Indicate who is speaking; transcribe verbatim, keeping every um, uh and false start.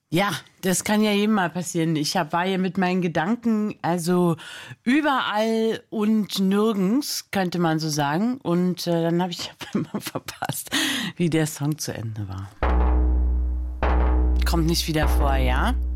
Speaker 1: Ja, das kann ja jedem mal passieren. Ich hab, war ja mit meinen Gedanken also überall und nirgends, könnte man so sagen. Und äh, dann habe ich immer verpasst, wie der Song zu Ende war. Kommt nicht wieder vor, ja?